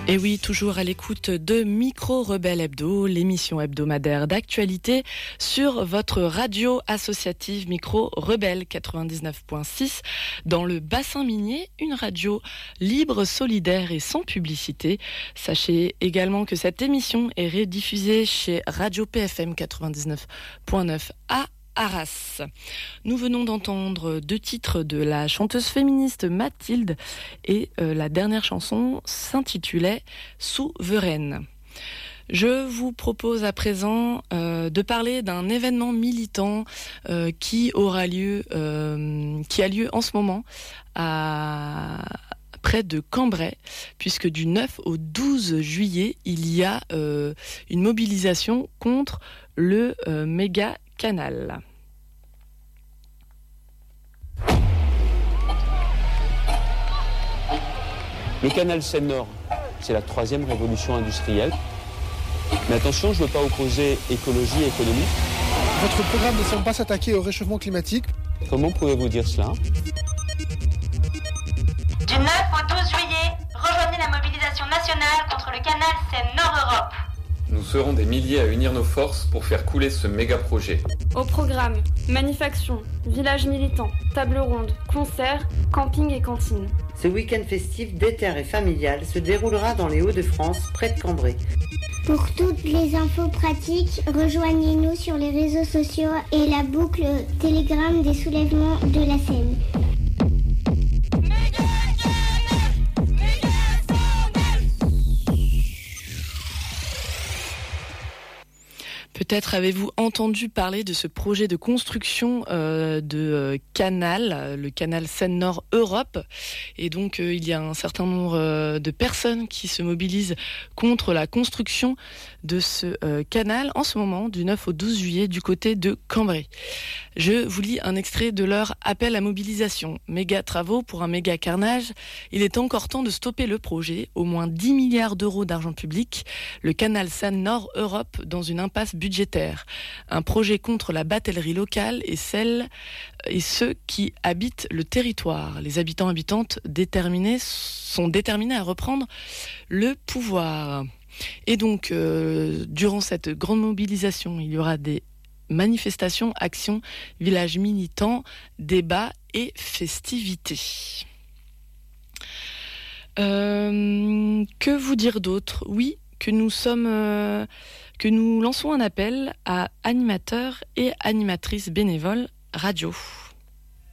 Et oui, toujours à l'écoute de Micro Rebelle Hebdo, l'émission hebdomadaire d'actualité sur votre radio associative Micro Rebelle 99.6 dans le bassin minier, une radio libre, solidaire et sans publicité. Sachez également que cette émission est rediffusée chez Radio PFM 99.9 à Arras. Nous venons d'entendre 2 titres de la chanteuse féministe Mathilde et la dernière chanson s'intitulait Souveraine. Je vous propose à présent de parler d'un événement militant qui a lieu en ce moment près de Cambrai, puisque du 9 au 12 juillet, il y a une mobilisation contre le méga canal. Le canal Seine-Nord, c'est la 3e révolution industrielle. Mais attention, je ne veux pas opposer écologie et économie. Votre programme ne semble pas s'attaquer au réchauffement climatique. Comment pouvez-vous dire cela ? Du 9 au 12 juillet, rejoignez la mobilisation nationale contre le canal Seine-Nord-Europe. Nous serons des milliers à unir nos forces pour faire couler ce méga projet. Au programme, manufactures, villages militants, tables rondes, concerts, camping et cantines. Ce week-end festif d'éther et familial se déroulera dans les Hauts-de-France, près de Cambrai. Pour toutes les infos pratiques, rejoignez-nous sur les réseaux sociaux et la boucle Telegram des soulèvements de la Seine. Peut-être avez-vous entendu parler de ce projet de construction de canal, le canal Seine-Nord-Europe. Et donc, il y a un certain nombre de personnes qui se mobilisent contre la construction de ce canal en ce moment, du 9 au 12 juillet, du côté de Cambrai. Je vous lis un extrait de leur appel à mobilisation. Méga travaux pour un méga carnage. Il est encore temps de stopper le projet. Au moins 10 milliards d'euros d'argent public. Le canal Seine-Nord-Europe dans une impasse budgétaire. Un projet contre la batellerie locale et ceux qui habitent le territoire. Les habitantes sont déterminés à reprendre le pouvoir. Et donc, durant cette grande mobilisation, il y aura des manifestations, actions, villages militants, débats et festivités. Que vous dire d'autre ? Oui, que nous lançons un appel à animateurs et animatrices bénévoles radio.